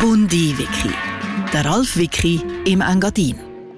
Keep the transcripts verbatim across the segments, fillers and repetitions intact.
Bundi-Wiki. Der Ralf Wiki im Engadin.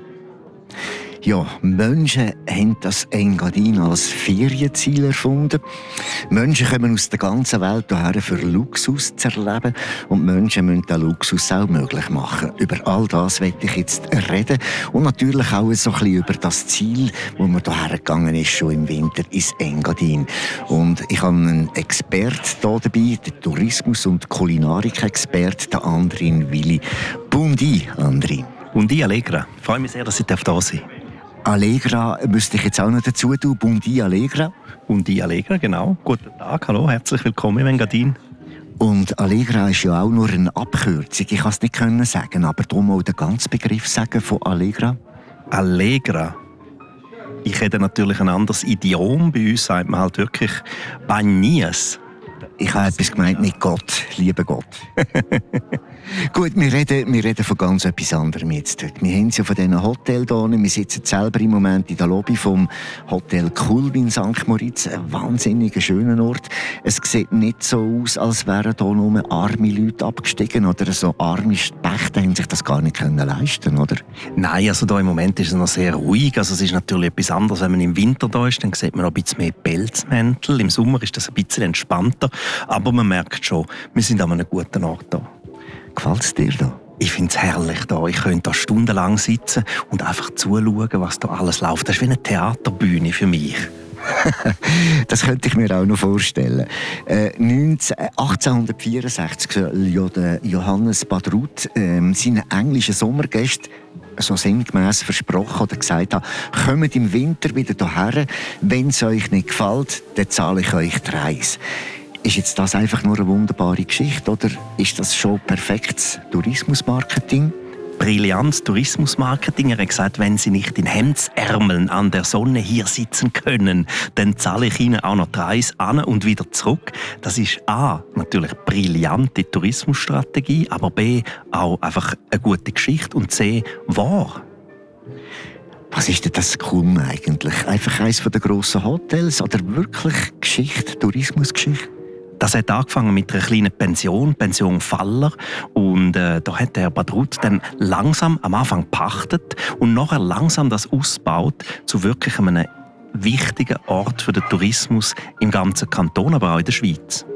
Ja, Menschen haben das Engadin als Ferienziel erfunden. Menschen kommen aus der ganzen Welt hierher, für Luxus zu erleben. Und Menschen müssen den Luxus auch möglich machen. Über all das möchte ich jetzt reden. Und natürlich auch so ein bisschen über das Ziel, wo man hierher gegangen ist, schon im Winter ins Engadin. Und ich habe einen Experten hier dabei, den Tourismus- und Kulinarik-Expert, den Andrin Willi. Bundi, Andrin. Bundi Allegra. Ich freue mich sehr, dass Sie da sind. Allegra müsste ich jetzt auch noch dazu tun. Bundi Allegra. Bundi Allegra, genau. Guten Tag, hallo, herzlich willkommen im Engadin. Und Allegra ist ja auch nur eine Abkürzung. Ich kann es nicht sagen, aber darum mal den ganzen Begriff sagen von Allegra. Allegra. Ich hätte natürlich ein anderes Idiom. Bei uns sagt man halt wirklich Bagnies. Ich habe etwas gemeint mit Gott, lieber Gott. Gut, wir reden, wir reden von ganz etwas anderem jetzt heute. Wir haben es ja von diesen Hotels hier. Wir sitzen selber im Moment in der Lobby vom Hotel Kulm in Sankt Moritz. Ein wahnsinnig schöner Ort. Es sieht nicht so aus, als wären hier nur arme Leute abgestiegen oder so arme Spechte haben sich das gar nicht können leisten, oder? Nein, also hier im Moment ist es noch sehr ruhig. Also es ist natürlich etwas anderes, wenn man im Winter da ist, dann sieht man noch ein bisschen mehr Pelzmäntel. Im Sommer ist das ein bisschen entspannter. Aber man merkt schon, wir sind an einem guten Ort hier. Gefällt es dir da? Ich finde es herrlich hier. Ich könnte da stundenlang sitzen und einfach zuschauen, was da alles läuft. Das ist wie eine Theaterbühne für mich. Das könnte ich mir auch noch vorstellen. Äh, achtzehnhundertvierundsechzig soll ja der Johannes Badrut ähm, seinen englischen Sommergästen so sinngemäss versprochen oder gesagt haben, kommt im Winter wieder hierher. Wenn es euch nicht gefällt, dann zahle ich euch die Reise. Ist jetzt das einfach nur eine wunderbare Geschichte oder ist das schon perfektes Tourismusmarketing? Brillantes Tourismusmarketing. Er hat gesagt, wenn Sie nicht in Hemdsärmeln an der Sonne hier sitzen können, dann zahle ich Ihnen auch noch die Reise an und wieder zurück. Das ist A, natürlich brillante Tourismusstrategie, aber B, auch einfach eine gute Geschichte und C, wahr. Was ist denn das Kulm eigentlich? Einfach eines der grossen Hotels oder wirklich Geschichte, Tourismusgeschichte? Das hat angefangen mit einer kleinen Pension, Pension Faller. Und äh, da hat der Badrut dann langsam am Anfang gepachtet und nachher langsam das ausgebaut zu wirklich einem wichtigen Ort für den Tourismus im ganzen Kanton, aber auch in der Schweiz.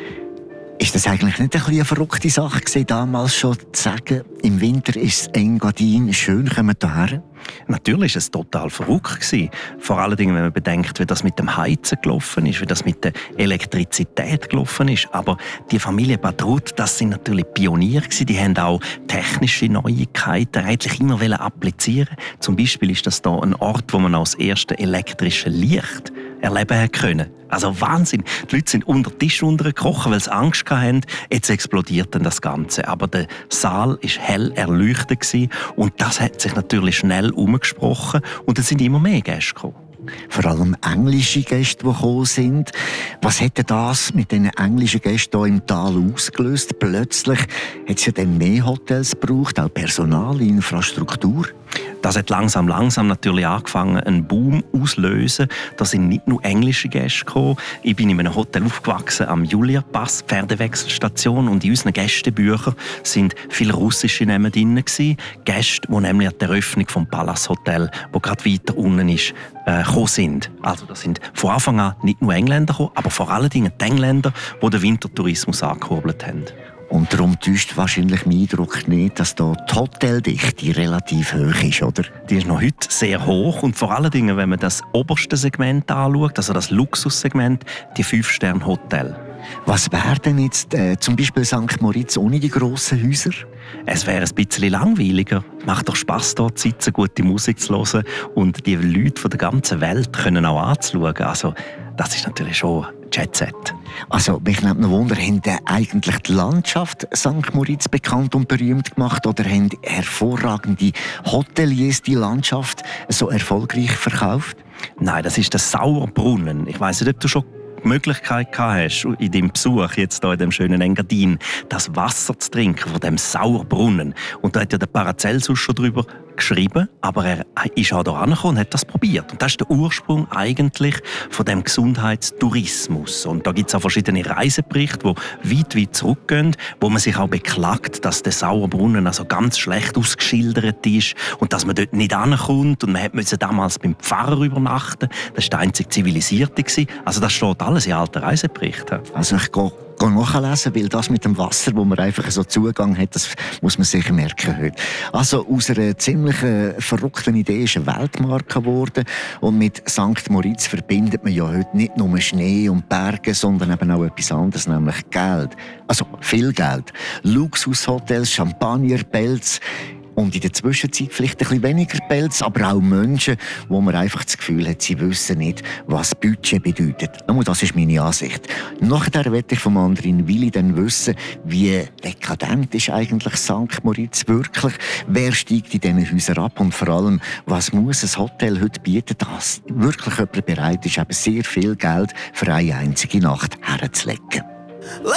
Ist das eigentlich nicht ein bisschen eine verrückte Sache gewesen, damals schon zu sagen, im Winter ist das Engadin schön, kommen wir hierher? Natürlich war es total verrückt gewesen. Vor allen Dingen, wenn man bedenkt, wie das mit dem Heizen gelaufen ist, wie das mit der Elektrizität gelaufen ist. Aber die Familie Badrut, das sind natürlich Pioniere gewesen. Die haben auch technische Neuigkeiten eigentlich immer applizieren. Zum Beispiel ist das hier ein Ort, wo man auch das erste elektrische Licht erleben können. Also Wahnsinn. Die Leute sind unter den Tisch untergekrochen, weil sie Angst hatten. Jetzt explodiert dann das Ganze. Aber der Saal war hell erleuchtet gewesen. Und das hat sich natürlich schnell umgesprochen. Und es sind immer mehr Gäste gekommen. Vor allem englische Gäste, die gekommen sind. Was hätte das mit den englischen Gästen hier im Tal ausgelöst? Plötzlich hat es ja dann mehr Hotels gebraucht, auch Personal, Infrastruktur. Das hat langsam, langsam natürlich angefangen, einen Boom auszulösen. Da sind nicht nur englische Gäste gekommen. Ich bin in einem Hotel aufgewachsen am Julierpass, Pferdewechselstation. Und in unseren Gästebüchern sind viele russische Namen drin gewesen. Gäste, die nämlich an der Eröffnung vom Palace Hotel, wo gerade weiter unten ist, äh, gekommen sind. Also das sind von Anfang an nicht nur Engländer gekommen, aber vor allen Dingen die Engländer, die den Wintertourismus angekurbelt haben. Und darum täuscht wahrscheinlich mein Eindruck nicht, dass da die Hoteldichte relativ hoch ist, oder? Die ist noch heute sehr hoch und vor allen Dingen, wenn man das oberste Segment anschaut, also das Luxussegment, die Fünf-Sterne-Hotel. Was wäre denn jetzt äh, zum Beispiel Sankt Moritz ohne die grossen Häuser? Es wäre ein bisschen langweiliger. Es macht doch Spass, dort zu sitzen, gute Musik zu hören und die Leute von der ganzen Welt können auch anzuschauen. Also, das ist natürlich schon Jet-Set. Also, mich nimmt noch Wunder, haben eigentlich die Landschaft Sankt Moritz bekannt und berühmt gemacht oder haben hervorragende Hoteliers die Landschaft so erfolgreich verkauft? Nein, das ist der Sauerbrunnen. Ich weiss nicht, ob du schon die Möglichkeit gehabt hast, in deinem Besuch jetzt hier in dem schönen Engadin, das Wasser zu trinken von dem Sauerbrunnen. Und da hat ja der Paracelsus schon drüber geschrieben, aber er ist auch hier angekommen und hat das probiert. Und das ist der Ursprung eigentlich von dem Gesundheitstourismus. Und da gibt es auch verschiedene Reiseberichte, die weit, weit zurückgehen, wo man sich auch beklagt, dass der Sauerbrunnen also ganz schlecht ausgeschildert ist und dass man dort nicht ankommt. Und man musste damals beim Pfarrer übernachten. Das war der einzige Zivilisierte. Also das steht alles in alten Reiseberichten. Also ich gehe nachlesen, weil das mit dem Wasser, wo man einfach so Zugang hat, das muss man sich merken heute. Also aus einer ziemlich äh, verrückten Idee ist eine Weltmarke geworden und mit Sankt Moritz verbindet man ja heute nicht nur Schnee und Berge, sondern eben auch etwas anderes, nämlich Geld. Also viel Geld. Luxushotels, Champagner, Pelz. Und in der Zwischenzeit vielleicht ein bisschen weniger Pelz, aber auch Menschen, wo man einfach das Gefühl hat, sie wissen nicht, was Budget bedeutet. Nur das ist meine Ansicht. Nachher möchte ich vom anderen Willi dann wissen, wie dekadent ist eigentlich Sankt Moritz wirklich? Wer steigt in diesen Häusern ab? Und vor allem, was muss ein Hotel heute bieten, dass wirklich jemand bereit ist, eben sehr viel Geld für eine einzige Nacht herzulegen?